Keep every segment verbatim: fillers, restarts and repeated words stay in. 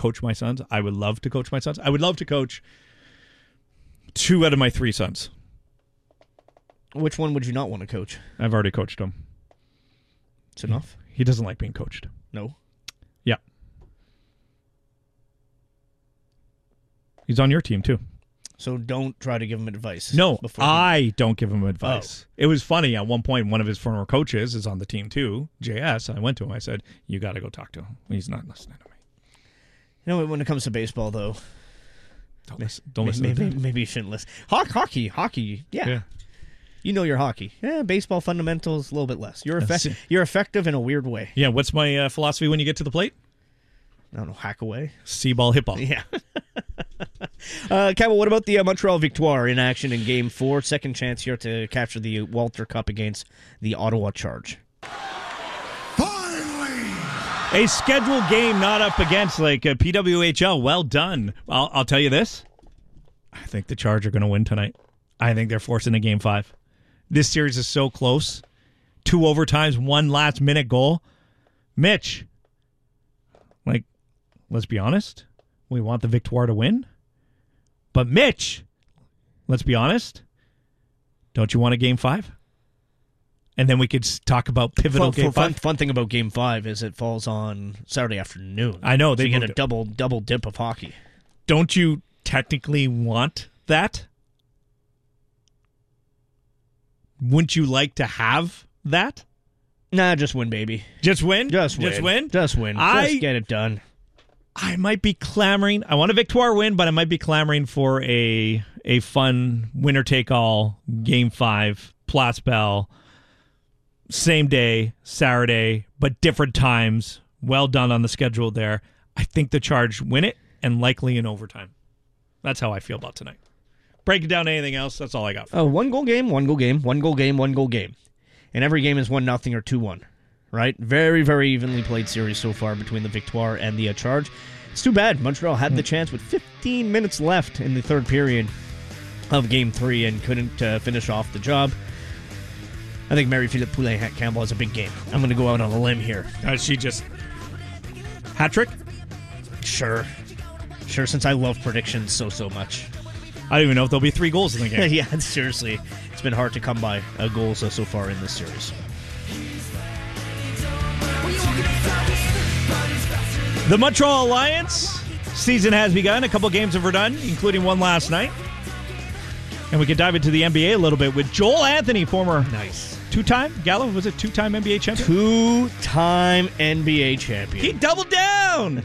coach my sons. I would love to coach my sons. I would love to coach two out of my three sons. Which one would you not want to coach? I've already coached him. It's enough? He, he doesn't like being coached. No. Yeah. He's on your team, too. So don't try to give him advice. No, before I he... don't give him advice. Oh. It was funny. At one point, one of his former coaches is on the team, too, J S. I went to him. I said, you got to go talk to him. He's not listening to me. You know, when it comes to baseball, though, don't listen, don't maybe, listen to maybe, maybe you shouldn't listen. Ho- hockey, hockey, yeah. yeah. You know your hockey. Yeah, baseball fundamentals, a little bit less. You're, effe- you're effective in a weird way. Yeah, what's my uh, philosophy when you get to the plate? I don't know, hack away. See-ball, hit ball. Yeah. uh, Campbell, what about the uh, Montreal Victoire in action in Game four? Second chance here to capture the Walter Cup against the Ottawa Charge. Finally! A scheduled game not up against like a P W H L. Well done. I'll, I'll tell you this. I think the Charge are going to win tonight. I think they're forcing a Game five. This series is so close. Two overtimes, one last-minute goal. Mitch, like, let's be honest. We want the Victoire to win. But Mitch, let's be honest. Don't you want a Game five? And then we could talk about pivotal fun, Game fun, five. Fun thing about Game five is it falls on Saturday afternoon. I know. They so you get a double, double dip of hockey. Don't you technically want that? Wouldn't you like to have that? Nah, just win, baby. Just win? Just win. Just win? Just win. I, just get it done. I might be clamoring. I want a Victoire win, but I might be clamoring for a a fun winner-take-all Game five, Place Bell, same day, Saturday, but different times. Well done on the schedule there. I think the Charge win it, and likely in overtime. That's how I feel about tonight. Break it down to anything else, that's all I got for Oh, one goal game, one goal game, one goal game, one goal game. And every game is one nothing or two one, right? Very, very evenly played series so far between the Victoire and the uh, Charge. It's too bad. Montreal had the chance with fifteen minutes left in the third period of Game three and couldn't uh, finish off the job. I think Marie-Philippe Poulin-Campbell has a big game. I'm going to go out on a limb here. Uh, she just... Hat-trick? Sure. Sure, since I love predictions so, so much. I don't even know if there'll be three goals in the game. Yeah, seriously. It's been hard to come by uh, goals uh, so far in this series. The Montreal Alliance season has begun. A couple games have done, including one last night. And we can dive into the N B A a little bit with Joel Anthony, former nice two-time, Gallo, was it two-time N B A champion? Two-time N B A champion. He doubled down!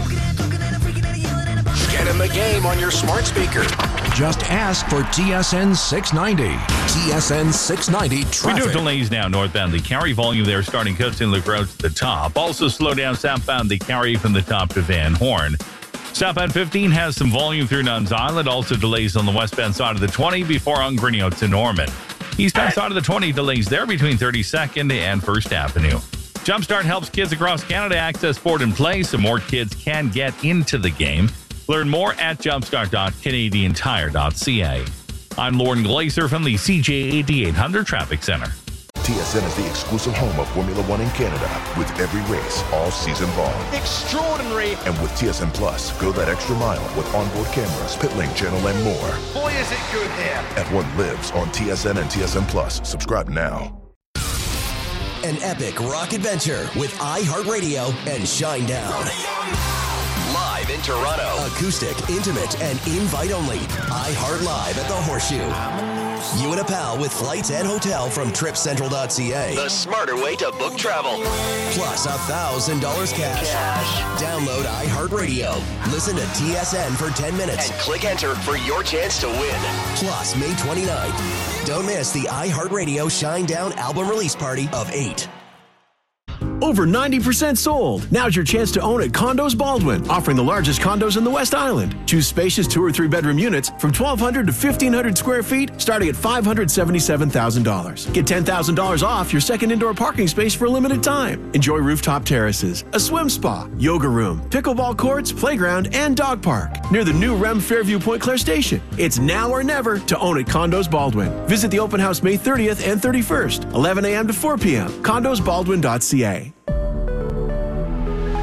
Get in the game on your smart speaker. Just ask for T S N six ninety. T S N six ninety traffic. We do have delays now northbound. The carry volume there starting Coastal Loop Road to the top. Also slow down southbound the carry from the top to Van Horn. Southbound fifteen has some volume through Nuns Island. Also delays on the westbound side of the twenty before Ungrino to Norman. Eastbound side of the twenty delays there between thirty-second and first Avenue. Jumpstart helps kids across Canada access sport and play so more kids can get into the game. Learn more at jumpstart dot canadian tire dot c a. I'm Lauren Glazer from the C J eighty eight hundred Traffic Center. T S N is the exclusive home of Formula One in Canada, with every race all season long. Extraordinary. And with T S N Plus, go that extra mile with onboard cameras, pit lane channel, and more. Boy, is it good here. At One lives on T S N and T S N Plus. Subscribe now. An epic rock adventure with iHeartRadio and Shinedown. Live in Toronto. Acoustic, intimate, and invite-only. iHeart Live at the Horseshoe. You and a pal with flights and hotel from trip central dot c a. The smarter way to book travel. Plus one thousand dollars cash. cash. Download iHeartRadio. Listen to T S N for ten minutes. And click enter for your chance to win. Plus, May twenty-ninth. Don't miss the iHeartRadio Shinedown album release party of eight. Over ninety percent sold. Now's your chance to own at Condos Baldwin, offering the largest condos in the West Island. Choose spacious two or three bedroom units from twelve hundred to fifteen hundred square feet, starting at five hundred seventy-seven thousand dollars. Get ten thousand dollars off your second indoor parking space for a limited time. Enjoy rooftop terraces, a swim spa, yoga room, pickleball courts, playground, and dog park near the new R E M Fairview Point Claire Station. It's now or never to own at Condos Baldwin. Visit the open house May thirtieth and thirty-first, eleven a.m. to four p.m. condos baldwin dot c a.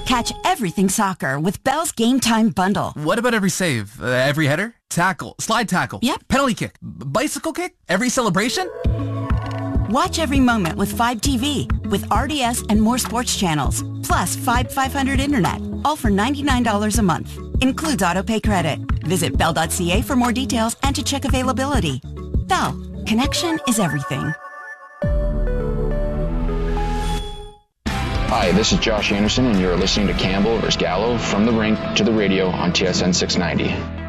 Catch everything soccer with Bell's Game Time Bundle. What about every save? Uh, every header? Tackle? Slide tackle? Yep. Penalty kick? B- bicycle kick? Every celebration? Watch every moment with Fibe T V with R D S and more sports channels. Plus Fibe five hundred Internet. All for ninety-nine dollars a month. Includes autopay credit. Visit bell dot c a for more details and to check availability. Bell. Connection is everything. Hi, this is Josh Anderson, and you're listening to Campbell versus Gallo from the rink to the radio on T S N six ninety.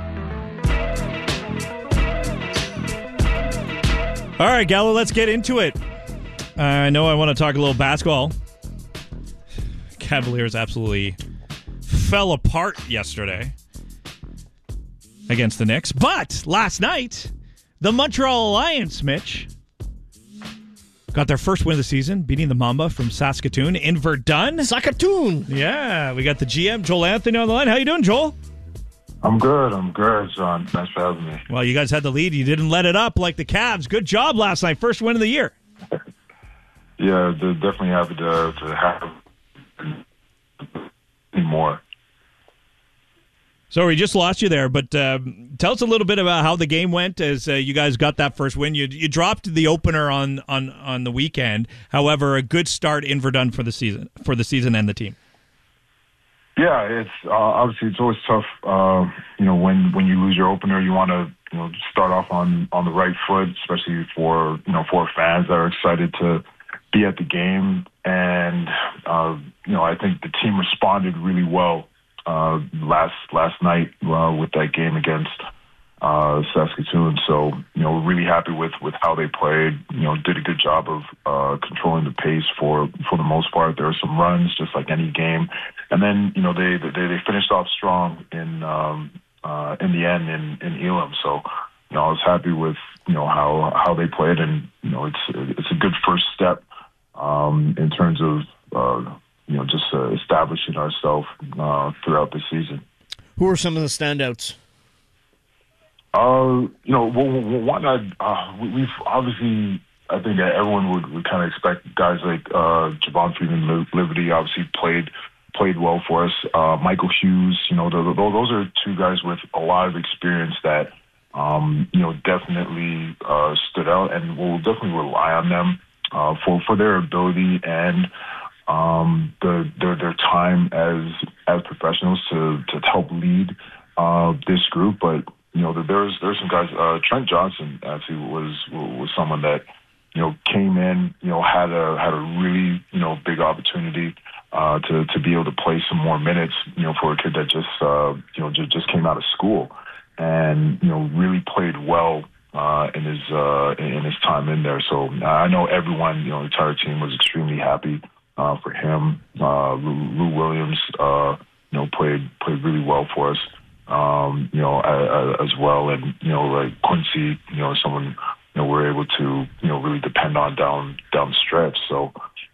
All right, Gallo, let's get into it. I know I want to talk a little basketball. Cavaliers absolutely fell apart yesterday against the Knicks. But last night, the Montreal Alliance, Mitch, got their first win of the season, beating the Mamba from Saskatoon in Verdun. Saskatoon! Yeah, we got the G M, Joel Anthony, on the line. How you doing, Joel? I'm good. I'm good, John. Thanks for having me. Well, you guys had the lead. You didn't let it up like the Cavs. Good job last night. First win of the year. Yeah, they're definitely happy to, to have more. So we just lost you there, but um, tell us a little bit about how the game went as uh, you guys got that first win. You you dropped the opener on, on, on the weekend. However, a good start in Verdun for the season for the season and the team. Yeah, it's uh, obviously it's always tough. Uh, you know, when, when you lose your opener, you want to you know start off on, on the right foot, especially for you know for fans that are excited to be at the game. And uh, you know, I think the team responded really well uh, last last night uh, with that game against uh, Saskatoon. So you know, we're really happy with, with how they played. You know, did a good job of uh, controlling the pace for for the most part. There were some runs, just like any game. And then, you know, they they, they finished off strong in um, uh, in the end in, in Elam. So, you know, I was happy with, you know, how how they played. And, you know, it's it's a good first step um, in terms of, uh, you know, just uh, establishing ourselves uh, throughout the season. Who are some of the standouts? Uh, you know, one, uh, we've obviously, I think that everyone would, would kind of expect guys like uh, Javon Freeman Liberty obviously played played well for us. Uh, Michael Hughes, you know, the, the, those are two guys with a lot of experience that, um, you know, definitely uh, stood out, and we'll definitely rely on them uh, for, for their ability and um, the, their their time as as professionals to, to help lead uh, this group. But, you know, there's there's some guys, uh, Trent Johnson actually was was someone that, you know, came in, you know, had a had a really, you know, big opportunity uh, to to be able to play some more minutes, you know, for a kid that just, uh, you know, just, just came out of school and, you know, really played well uh, in his uh, in his time in there. So I know everyone, you know, the entire team was extremely happy uh, for him. Uh, Lou, Lou Williams, uh, you know, played played really well for us, um, you know, uh, as well, and you know, like Quincy, you know, someone. You know, we're able to, you know, really depend on down down the stretch. So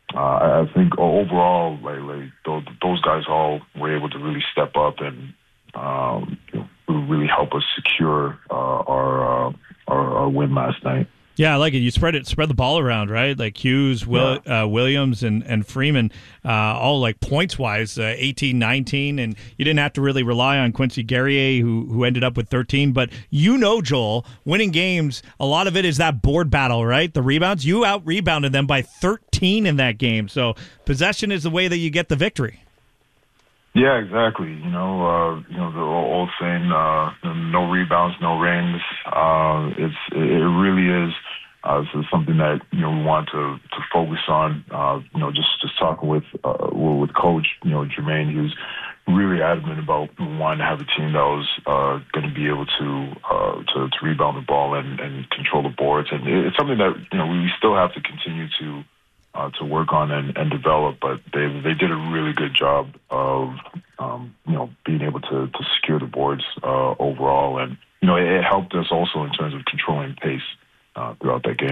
uh, I think overall, like, like those, those guys all were able to really step up and um, you know, really help us secure uh, our, uh, our our win last night. Yeah, I like it. You spread it, spread the ball around, right? Like Hughes, Will, yeah. uh, Williams, and, and Freeman, uh, all like points wise, uh, eighteen, nineteen, and you didn't have to really rely on Quincy Guerrier, who who ended up with thirteen. But you know, Joel, winning games, a lot of it is that board battle, right? The rebounds, you out rebounded them by thirteen in that game. So possession is the way that you get the victory. Yeah, exactly. You know, uh, you know the old saying, uh, "No rebounds, no rings." Uh, it's it really is uh, something that you know we want to, to focus on. Uh, you know, just just talking with uh, with Coach, you know, Jermaine, he was really adamant about wanting to have a team that was uh, going to be able to, uh, to to rebound the ball and, and control the boards, and it's something that you know we still have to continue to. Uh, to work on and, and develop, but they they did a really good job of um, you know being able to, to secure the boards uh, overall, and you know it, it helped us also in terms of controlling pace uh, throughout that game.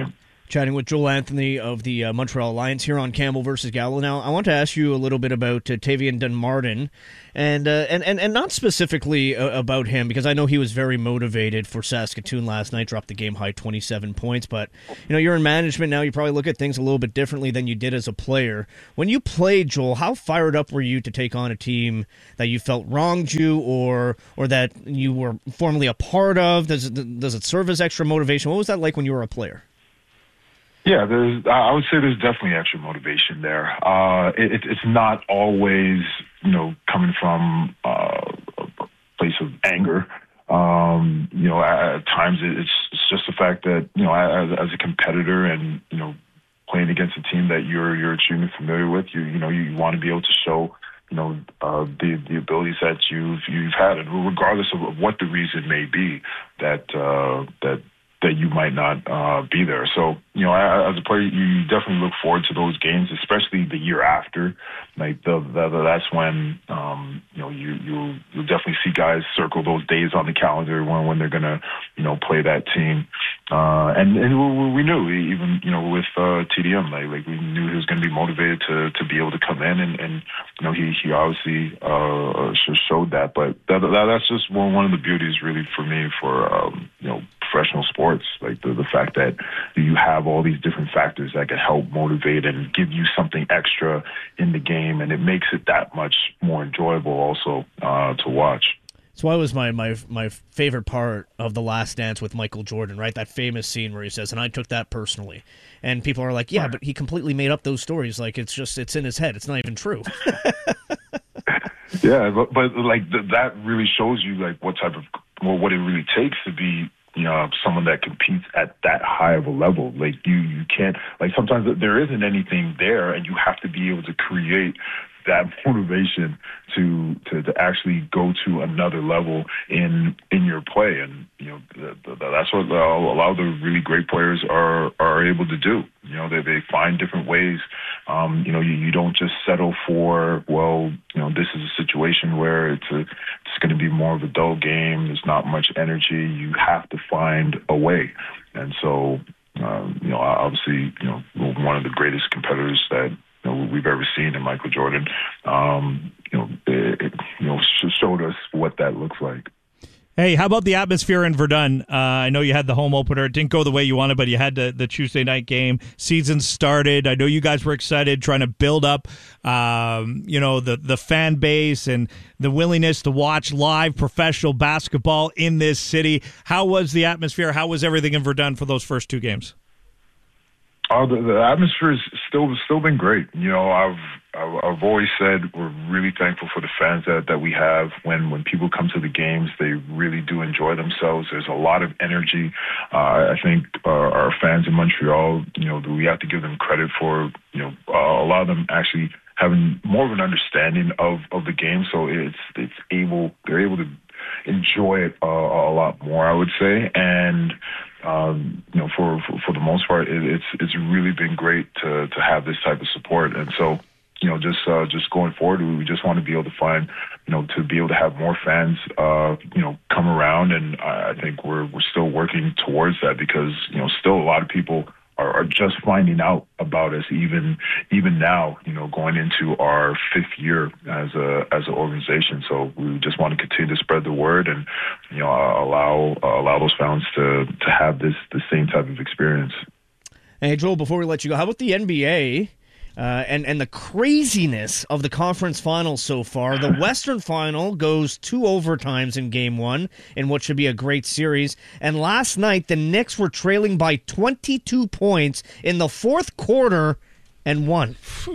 Chatting with Joel Anthony of the uh, Montreal Alliance here on Campbell versus Gallo. Now, I want to ask you a little bit about uh, Tavian Dunmartin, and, uh, and and and not specifically uh, about him, because I know he was very motivated for Saskatoon last night, dropped the game high twenty-seven points. But you know, you're in management now. You probably look at things a little bit differently than you did as a player. When you played, Joel, how fired up were you to take on a team that you felt wronged you, or or that you were formerly a part of? Does it, does it serve as extra motivation? What was that like when you were a player? Yeah, there's. I would say there's definitely extra motivation there. Uh, it, it's not always, you know, coming from uh, a place of anger. Um, you know, at times it's, it's just the fact that, you know, as, as a competitor and, you know, playing against a team that you're you're extremely familiar with, you you know, you want to be able to show, you know, uh, the the abilities that you've you've had, and regardless of what the reason may be, that uh, that. that you might not uh, be there. So, you know, as a player, you definitely look forward to those games, especially the year after. Like, the, the, the, that's when, um, you know, you, you'll, you'll definitely see guys circle those days on the calendar when, when they're going to, you know, play that team. Uh, and and we, we knew, even, you know, with uh, T D M, like, like we knew he was going to be motivated to, to be able to come in, and, and you know, he, he obviously uh, showed that. But that, that, that's just one, one of the beauties, really, for me, for, um, you know, professional sports, like the, the fact that you have all these different factors that can help motivate and give you something extra in the game, and it makes it that much more enjoyable also uh, to watch. So that was my, my my favorite part of The Last Dance with Michael Jordan, right? That famous scene where he says, and I took that personally. And people are like, yeah, right. But he completely made up those stories. Like, it's just, it's in his head. It's not even true. Yeah, but, but like th- that really shows you like what type of, well, what it really takes to be, you know, someone that competes at that high of a level. Like you, you can't, like sometimes there isn't anything there, and you have to be able to create that motivation to, to to actually go to another level in in your play. And you know, the, the, that's what a lot of the really great players are are able to do. You know, they they find different ways. Um, you know, you, you don't just settle for, well, you know, this is a situation where it's a it's going to be more of a dull game. There's not much energy. You have to find a way. And so, um, you know, obviously, you know, one of the greatest competitors that you know, we've ever seen in Michael Jordan, um, you know, it, it, you know, showed us what that looks like. Hey, how about the atmosphere in Verdun? Uh, I know you had the home opener. It didn't go the way you wanted, but you had the, the Tuesday night game. Season started. I know you guys were excited, trying to build up, um, you know, the, the fan base and the willingness to watch live professional basketball in this city. How was the atmosphere? How was everything in Verdun for those first two games? Oh, the, the atmosphere has still still been great. You know, I've I've, I've always said we're really thankful for the fans that, that we have. When when people come to the games, they really do enjoy themselves. There's a lot of energy. Uh, I think uh, our fans in Montreal, you know, we have to give them credit for, you know, uh, a lot of them actually having more of an understanding of, of the game. So it's it's able they're able to enjoy it uh, a lot more, I would say. And Um, you know, for, for for the most part, it, it's it's really been great to to have this type of support. And so, you know, just uh, just going forward, we just want to be able to find, you know, to be able to have more fans, uh, you know, come around. And I think we're we're still working towards that, because you know, still a lot of people are, are just finding out about us, even even now, you know, going into our fifth year as a as an organization. So we just want to continue to spread the word and, you know, allow uh, allow those fans to to have this the same type of experience. Hey, Joel, before we let you go, how about the N B A? Uh, and, and the craziness of the conference finals so far. The Western Final goes two overtimes in game one in what should be a great series. And last night, the Knicks were trailing by twenty-two points in the fourth quarter and won.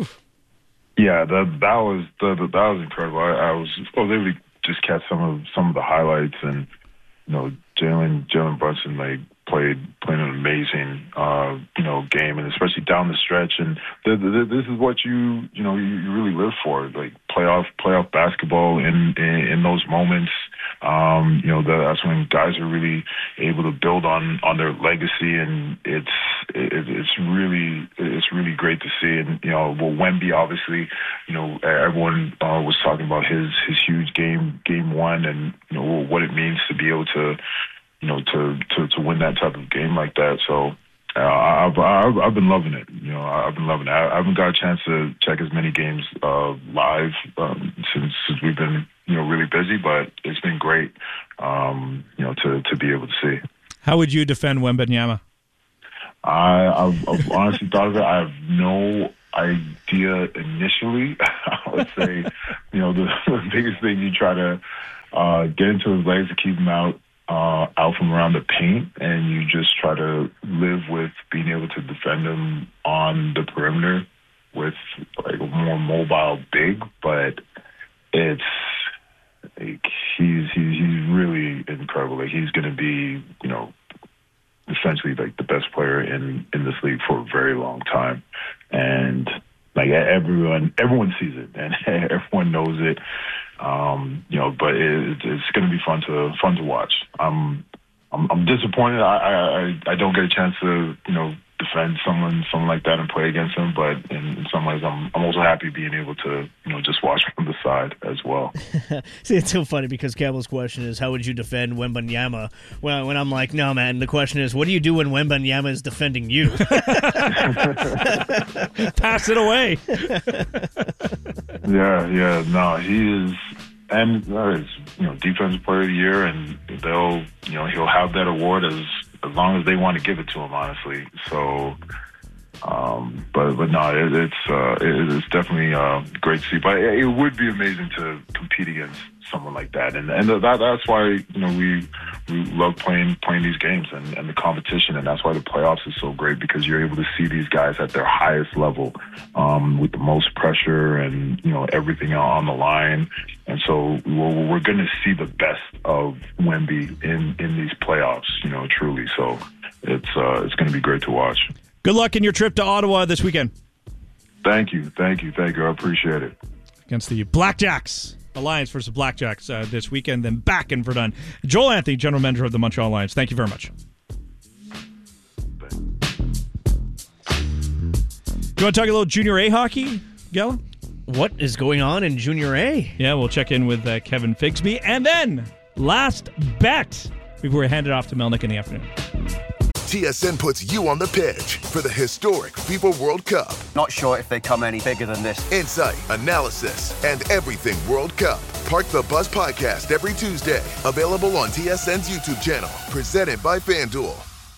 Yeah, that that was the, the, that was incredible. I, I was I was able to just catch some of some of the highlights, and you know, Jalen Jalen Brunson like played played an amazing uh, you know game, and especially down the stretch. And the, the, this is what you you know you, you really live for, like playoff playoff basketball in in, in those moments. Um, you know, the, that's when guys are really able to build on, on their legacy, and it's it, it's really it's really great to see. And you know, well, Wemby, obviously, you know, everyone uh, was talking about his his huge game game one, and you know what it means to be able to, you know, to to, to win that type of game like that. So uh, I've, I've I've been loving it. You know, I've been loving it. I, I haven't got a chance to check as many games uh, live um, since since we've been you know really busy, but it's been great. Um, you know, to to be able to see. How would you defend Wembanyama? I I've, I've honestly thought of it. I have no idea initially. I would say, you know, the, the biggest thing you try to uh, get into his legs to keep him out. Uh, out from around the paint, and you just try to live with being able to defend him on the perimeter with like a more mobile big. But it's like he's he's he's really incredible. Like he's going to be, you know, essentially like the best player in in this league for a very long time, and like everyone everyone sees it and everyone knows it. Um, you know, but it, it's going to be fun to fun to watch. I'm I'm, I'm disappointed. I, I I don't get a chance to you know defend someone someone like that and play against him. But in, in some ways, I'm I'm also happy being able to you know just watch from the side as well. See, it's so funny because Campbell's question is, how would you defend Wembanyama? Well, when I'm like, no, man. The question is, what do you do when Wembanyama is defending you? Pass it away. Yeah, yeah, no, he is, and uh, he's, you know, defensive player of the year, and they'll, you know, he'll have that award as as long as they want to give it to him, honestly. So, um, but but no, it, it's uh, it, it's definitely uh, great to see. But it, it would be amazing to compete against someone like that, and and that that's why you know we we love playing playing these games and, and the competition, and that's why the playoffs is so great because you're able to see these guys at their highest level um, with the most pressure and you know everything on the line, and so we're, we're going to see the best of Wemby in in these playoffs, you know, truly. So it's uh, it's going to be great to watch. Good luck in your trip to Ottawa this weekend. Thank you, thank you, thank you. I appreciate it. Against the Blackjacks. Alliance versus Blackjacks uh, this weekend, then back in Verdun. Joel Anthony, General Manager of the Montreal Alliance. Thank you very much. You want to talk a little Junior A hockey, Gala? What is going on in Junior A? Yeah, we'll check in with uh, Kevin Figsby. And then, last bet before we hand it off to Melnick in the afternoon. T S N puts you on the pitch for the historic FIFA World Cup. Not sure if they come any bigger than this. Insight, analysis, and everything World Cup. Park the Bus podcast every Tuesday. Available on T S N's YouTube channel. Presented by FanDuel.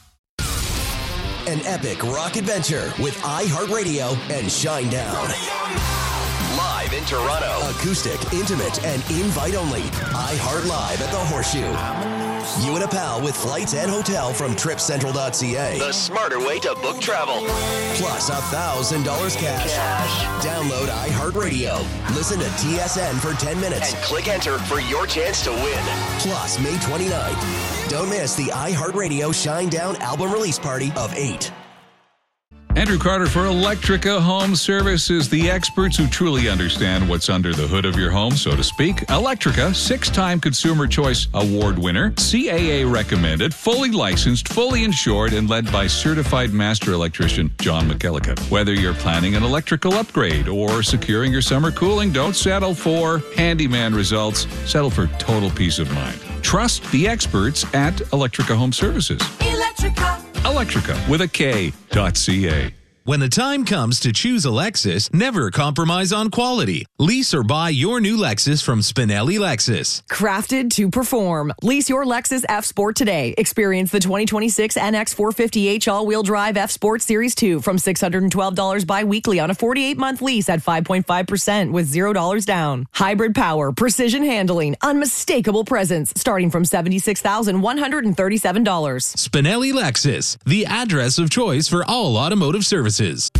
An epic rock adventure with iHeartRadio and Shinedown. Live in Toronto. Acoustic, intimate, and invite only. iHeart Live at the Horseshoe. You and a pal with flights and hotel from trip central dot c a. The smarter way to book travel. Plus one thousand dollars cash. cash. Download iHeartRadio. Listen to T S N for ten minutes. And click enter for your chance to win. Plus, May twenty-ninth. Don't miss the iHeartRadio Shinedown album release party of eight. Andrew Carter for Electrica Home Services, the experts who truly understand what's under the hood of your home, so to speak. Electrica, six-time Consumer Choice Award winner, C A A recommended, fully licensed, fully insured, and led by certified master electrician John McKellicut. Whether you're planning an electrical upgrade or securing your summer cooling, don't settle for handyman results. Settle for total peace of mind. Trust the experts at Electrica Home Services. Electrica. Electrica with a K dot C A. When the time comes to choose a Lexus, never compromise on quality. Lease or buy your new Lexus from Spinelli Lexus. Crafted to perform. Lease your Lexus F Sport today. Experience the twenty twenty-six N X four fifty H all-wheel drive F Sport Series two from six hundred twelve dollars bi-weekly on a forty-eight month lease at five point five percent with zero dollars down. Hybrid power, precision handling, unmistakable presence starting from seventy-six thousand one hundred thirty-seven dollars. Spinelli Lexus, the address of choice for all automotive services.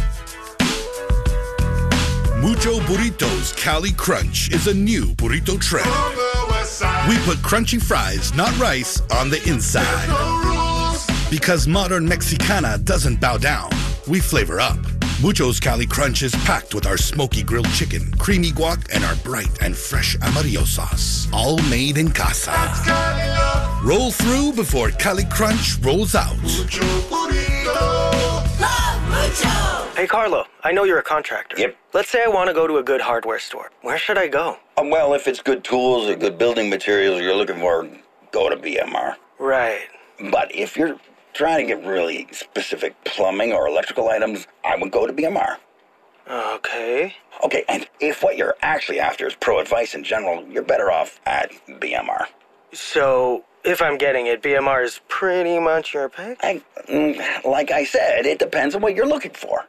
Mucho Burritos Cali Crunch is a new burrito trend. We put crunchy fries, not rice, on the inside. Because modern Mexicana doesn't bow down, we flavor up. Mucho's Cali Crunch is packed with our smoky grilled chicken, creamy guac, and our bright and fresh amarillo sauce. All made in casa. Roll through before Cali Crunch rolls out. Mucho Burrito. Love Mucho. Hey, Carlo, I know you're a contractor. Yep. Let's say I want to go to a good hardware store. Where should I go? Um, well, if it's good tools or good building materials you're looking for, go to B M R. Right. But if you're trying to get really specific plumbing or electrical items, I would go to B M R. Okay. Okay, and if what you're actually after is pro advice in general, you're better off at B M R. So, if I'm getting it, B M R is pretty much your pick? I, like I said, it depends on what you're looking for.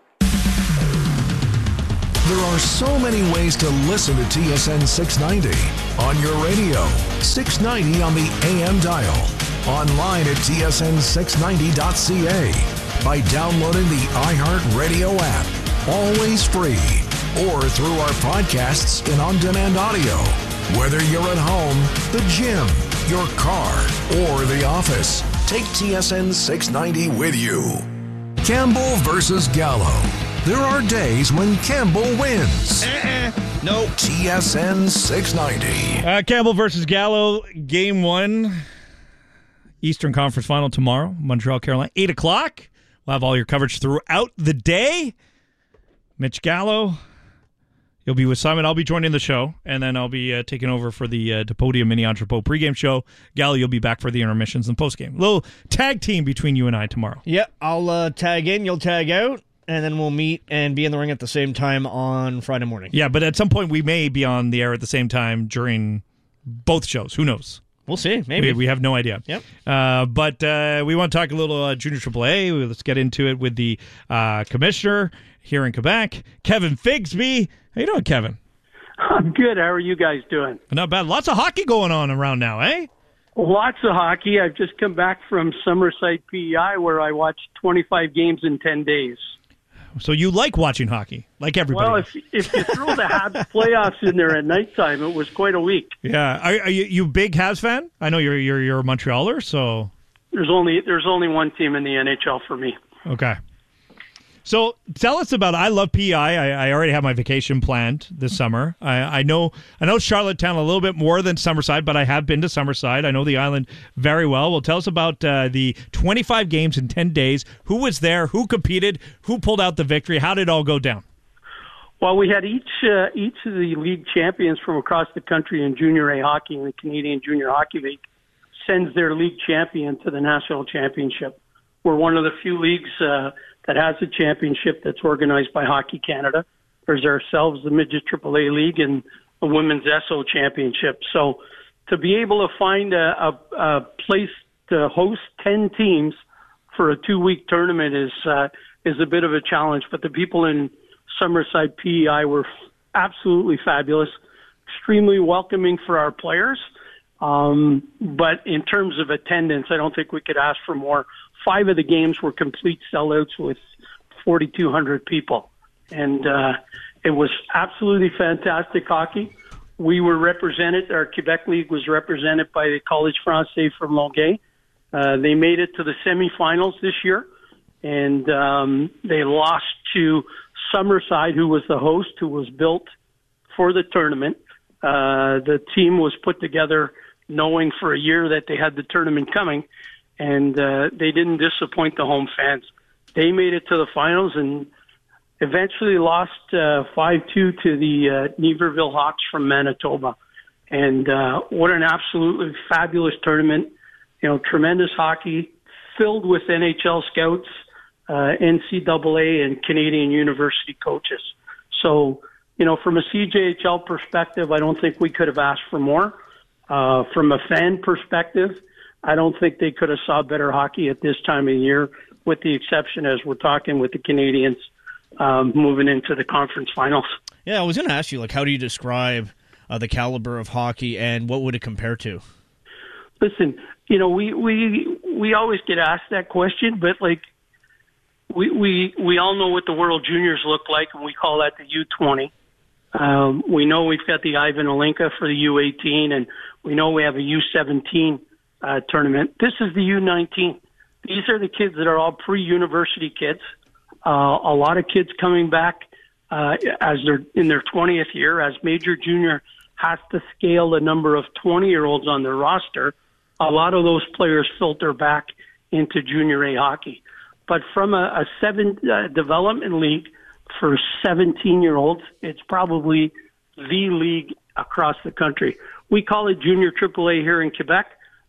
There are so many ways to listen to T S N six ninety. On your radio, six ninety on the A M dial. Online at T S N six ninety dot C A. By downloading the iHeartRadio app. Always free. Or through our podcasts and on-demand audio. Whether you're at home, the gym, your car, or the office, take T S N six ninety with you. Campbell versus Gallo. There are days when Campbell wins. Uh-uh. No. T S N six ninety. Uh, Campbell versus Gallo, game one. Eastern Conference Final tomorrow, Montreal, Carolina, eight o'clock. We'll have all your coverage throughout the day. Mitch Gallo, you'll be with Simon. I'll be joining the show, and then I'll be uh, taking over for the uh, Podium Mini Entrepot pregame show. Gallo, you'll be back for the intermissions and postgame. Little tag team between you and I tomorrow. Yeah, I'll uh, tag in, you'll tag out, and then we'll meet and be in the ring at the same time on Friday morning. Yeah, but at some point we may be on the air at the same time during both shows. Who knows? We'll see. Maybe. We, we have no idea. Yep. Uh, but uh, we want to talk a little uh, Junior triple A. Let's get into it with the uh, commissioner here in Quebec, Kevin Figsby. How you doing, Kevin? I'm good. How are you guys doing? Not bad. Lots of hockey going on around now, eh? Lots of hockey. I've just come back from Summerside P E I where I watched twenty-five games in ten days. So you like watching hockey, like everybody. Well, if if you throw the Habs playoffs in there at nighttime, it was quite a week. Yeah, are, are you you big Habs fan? I know you're you're you're a Montrealer, so there's only there's only one team in the N H L for me. Okay. So tell us about. I love P E I. I, I already have my vacation planned this summer. I, I know I know Charlottetown a little bit more than Summerside, but I have been to Summerside. I know the island very well. Well, tell us about uh, the twenty-five games in ten days. Who was there? Who competed? Who pulled out the victory? How did it all go down? Well, we had each uh, each of the league champions from across the country in Junior A hockey and the Canadian Junior Hockey League sends their league champion to the national championship. We're one of the few leagues uh, that has a championship that's organized by Hockey Canada. There's ourselves, the Midget triple A League, and the Women's S O Championship. So to be able to find a, a, a place to host ten teams for a two-week tournament is uh, is a bit of a challenge. But the people in Summerside P E I were f- absolutely fabulous, extremely welcoming for our players. Um, but in terms of attendance, I don't think we could ask for more. Five of the games were complete sellouts with forty-two hundred people. And uh, it was absolutely fantastic hockey. We were represented, our Quebec League was represented by the College Français from Longueuil. Uh, they made it to the semifinals this year, and um, they lost to Summerside, who was the host, who was built for the tournament. Uh, the team was put together knowing for a year that they had the tournament coming, and uh, they didn't disappoint the home fans. They made it to the finals and eventually lost uh, five two to the uh, Niverville Hawks from Manitoba. And uh, what an absolutely fabulous tournament. You know, tremendous hockey, filled with N H L scouts, uh, N C double A, and Canadian university coaches. So, you know, from a C J H L perspective, I don't think we could have asked for more. Uh, from a fan perspective, I don't think they could have saw better hockey at this time of year, with the exception, as we're talking with the Canadians, um, moving into the conference finals. Yeah, I was going to ask you, like, how do you describe uh, the caliber of hockey, and what would it compare to? Listen, you know, we we we always get asked that question, but like, we we we all know what the World Juniors look like, and we call that the U twenty. Um, we know we've got the Ivan Olenka for the U eighteen, and we know we have a U seventeen uh, tournament. This is the U nineteen. These are the kids that are all pre-university kids. Uh, a lot of kids coming back uh, as they're in their twentieth year, as Major Junior has to scale the number of twenty-year-olds on their roster. A lot of those players filter back into Junior A hockey. But from a, a seven uh, development league for seventeen-year-olds, it's probably the league across the country. We call it Junior triple A here in Quebec.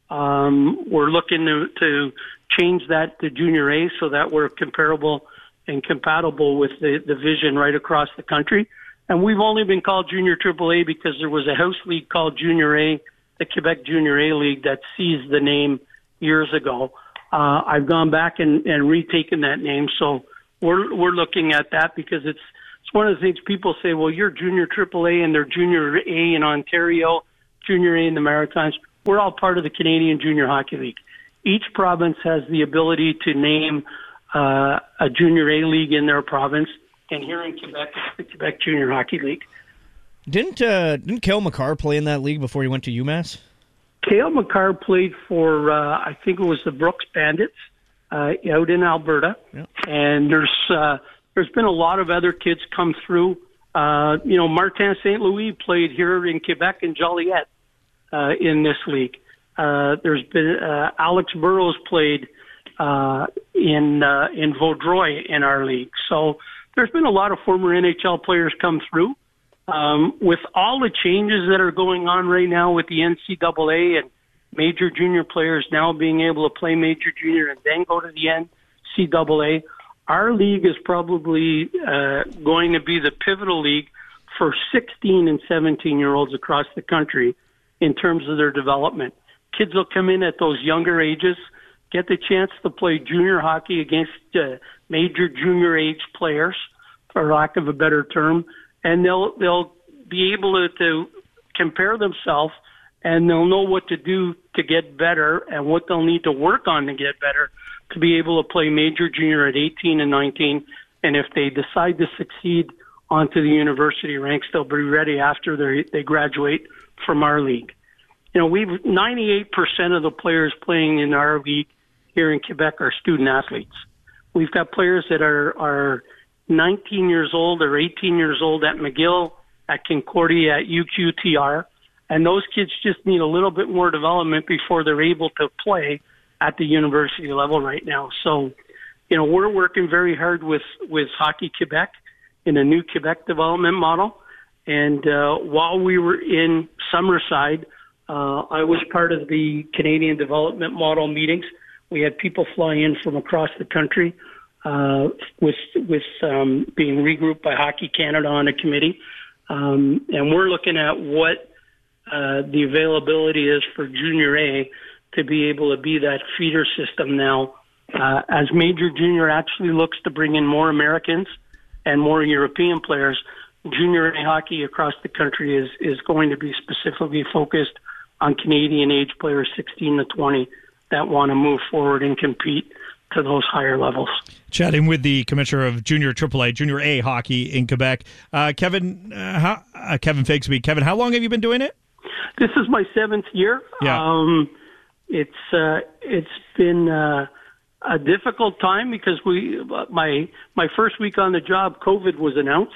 Um, we're looking to, to change that to Junior A so that we're comparable and compatible with the, the vision right across the country. And we've only been called Junior Triple A because there was a house league called Junior A, the Quebec Junior A League, that seized the name years ago. Uh, I've gone back and, and retaken that name, so we're we're looking at that because it's it's one of the things people say. Well, you're Junior Triple A and they're Junior A in Ontario, Junior A in the Maritimes. We're all part of the Canadian Junior Hockey League. Each province has the ability to name uh, a Junior A league in their province, and here in Quebec, it's the Quebec Junior Hockey League. Didn't uh, didn't Cale Makar play in that league before he went to UMass? Cale Makar played for, uh, I think it was the Brooks Bandits uh, out in Alberta. Yep. And there's uh, there's been a lot of other kids come through. Uh, you know, Martin Saint Louis played here in Quebec and Joliet uh, in this league. Uh, there's been uh, Alex Burrows played uh, in uh, in Vaudreuil in our league. So there's been a lot of former N H L players come through. Um, with all the changes that are going on right now with the N C double A and major junior players now being able to play major junior and then go to the N C double A, our league is probably uh, going to be the pivotal league for sixteen and seventeen-year-olds across the country in terms of their development. Kids will come in at those younger ages, get the chance to play junior hockey against uh, major junior age players, for lack of a better term, and they'll they'll be able to, to compare themselves, and they'll know what to do to get better and what they'll need to work on to get better to be able to play major junior at eighteen and nineteen. And if they decide to succeed onto the university ranks, they'll be ready after they they graduate from our league. You know, we've ninety-eight percent of the players playing in our league here in Quebec are student athletes. We've got players that are are nineteen years old or eighteen years old at McGill, at Concordia, at U Q T R, and those kids just need a little bit more development before they're able to play at the university level right now. So, you know, we're working very hard with, with Hockey Quebec in a new Quebec development model. And uh, while we were in Summerside, uh, I was part of the Canadian development model meetings. We had people fly in from across the country uh, with with um, being regrouped by Hockey Canada on a committee. Um, and we're looking at what uh, the availability is for Junior A to be able to be that feeder system now. Uh, as Major Junior actually looks to bring in more Americans and more European players, Junior A hockey across the country is, is going to be specifically focused on Canadian age players sixteen to twenty that want to move forward and compete to those higher levels. Chatting with the commissioner of Junior Triple A, Junior A hockey in Quebec, uh, Kevin. Uh, how, uh, Kevin Figsby. Kevin, how long have you been doing it? This is my seventh year. Yeah. Um, it's uh, it's been uh, a difficult time because we my my first week on the job, COVID was announced.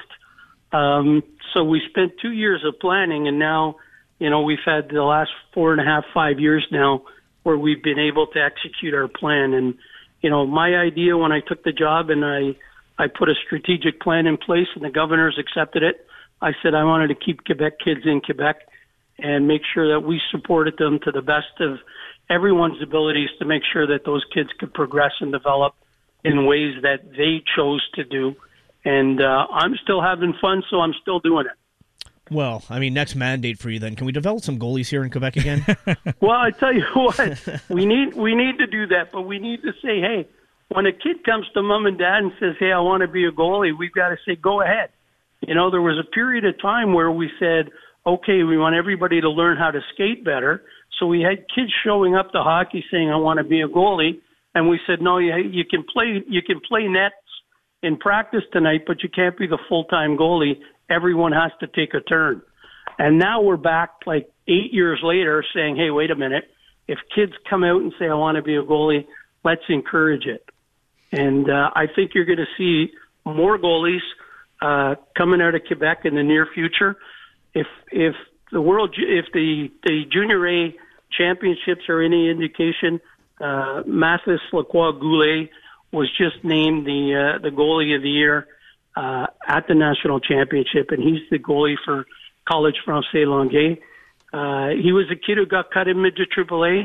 Um, so we spent two years of planning, and now, you know, we've had the last four and a half, five years now where we've been able to execute our plan. And, you know, my idea when I took the job and I, I put a strategic plan in place and the governors accepted it, I said I wanted to keep Quebec kids in Quebec and make sure that we supported them to the best of everyone's abilities to make sure that those kids could progress and develop in ways that they chose to do. And uh, I'm still having fun, so I'm still doing it. Well, I mean, next mandate for you then. Can we develop some goalies here in Quebec again? Well, I tell you what, we need we need to do that, but we need to say, hey, when a kid comes to mom and dad and says, hey, I want to be a goalie, we've got to say, go ahead. You know, there was a period of time where we said, okay, we want everybody to learn how to skate better. So we had kids showing up to hockey saying, I want to be a goalie. And we said, no, you, you can play you can play nets in practice tonight, but you can't be the full-time goalie. Everyone has to take a turn. And now we're back like eight years later saying, hey, wait a minute. If kids come out and say, I want to be a goalie, let's encourage it. And uh, I think you're going to see more goalies uh, coming out of Quebec in the near future. If if the world, if the, the Junior A championships are any indication, uh, Mathis Lacroix Goulet was just named the uh, the goalie of the year uh, at the national championship, and he's the goalie for College Français Longueuil. Uh, he was a kid who got cut in midget Triple A,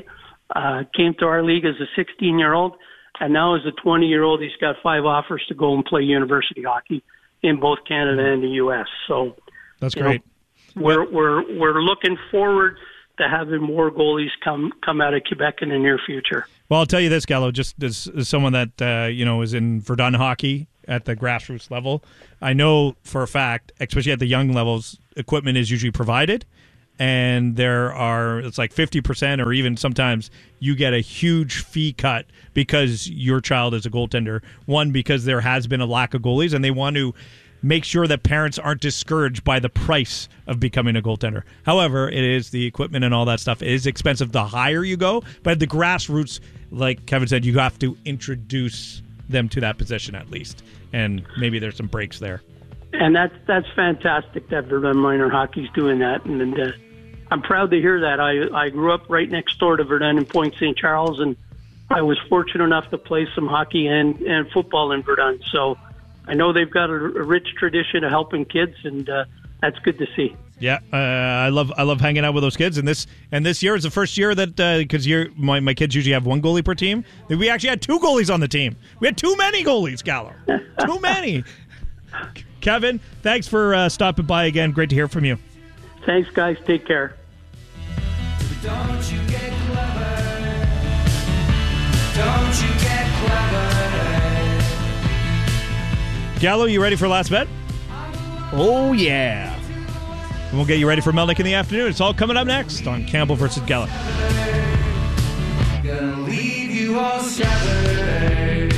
Uh, came to our league as a sixteen-year-old, and now as a twenty-year-old, he's got five offers to go and play university hockey in both Canada and the U S. So that's great. Know, we're we're we're looking forward to having more goalies come come out of Quebec in the near future. Well, I'll tell you this, Gallo, just as, as someone that uh, you know is in Verdun hockey at the grassroots level, I know for a fact, especially at the young levels, equipment is usually provided. And there are, it's like fifty percent or even sometimes you get a huge fee cut because your child is a goaltender. One, because there has been a lack of goalies and they want to make sure that parents aren't discouraged by the price of becoming a goaltender. However, it is the equipment and all that stuff. It is expensive the higher you go. But at the grassroots, like Kevin said, you have to introduce them to that position at least. And maybe there's some breaks there. And that's, that's fantastic that Verdun Minor Hockey's doing that. And, and uh, I'm proud to hear that. I, I grew up right next door to Verdun in Point Saint Charles, and I was fortunate enough to play some hockey and, and football in Verdun. So I know they've got a, a rich tradition of helping kids, and uh, that's good to see. Yeah, uh, I love I love hanging out with those kids, and this and this year is the first year that because uh, my my kids usually have one goalie per team. We actually had two goalies on the team. We had too many goalies, Gallo. Too many. Kevin, thanks for uh, stopping by again. Great to hear from you. Thanks, guys. Take care. Don't you get clever. Don't you get clever. Gallo, you ready for last bet? Oh, yeah. And we'll get you ready for Melnick in the afternoon. It's all coming up next on Campbell versus Gallo. Gonna leave you all shattered.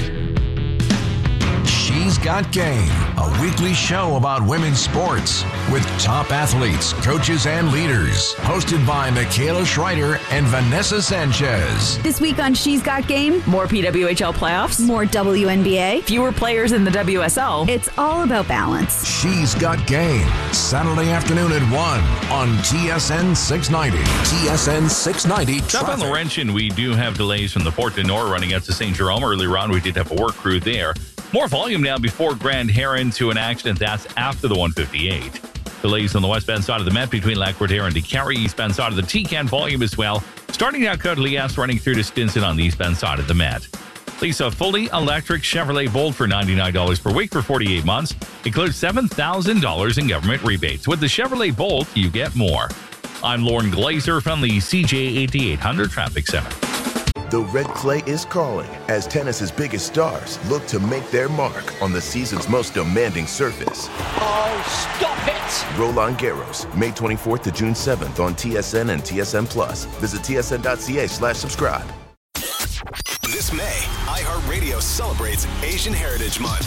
She's Got Game, a weekly show about women's sports with top athletes, coaches, and leaders. Hosted by Michaela Schreider and Vanessa Sanchez. This week on She's Got Game, more P W H L playoffs, more W N B A, fewer players in the W S L. It's all about balance. She's Got Game, Saturday afternoon at one on T S N six ninety. T S N six ninety Up on Laurentian, we do have delays from the Port du Nord running out to Saint Jerome. Earlier on, we did have a work crew there. More volume now before Grand Heron to an accident. That's after the one fifty-eight. Delays on the westbound side of the Met between Lac-Courtier and DeCarry. Eastbound side of the T-Can volume as well. Starting out Côte Liesse, running through to Stinson on the eastbound side of the Met. Lisa, fully electric Chevrolet Bolt for ninety-nine dollars per week for forty-eight months. Includes seven thousand dollars in government rebates. With the Chevrolet Bolt, you get more. I'm Lauren Glazer from the C J eighty-eight hundred Traffic Center. The red clay is calling as tennis's biggest stars look to make their mark on the season's most demanding surface. Oh, stop it! Roland Garros, May twenty-fourth to June seventh on T S N and T S N Plus. Visit T S N dot C A slash subscribe. This May, iHeartRadio celebrates Asian Heritage Month.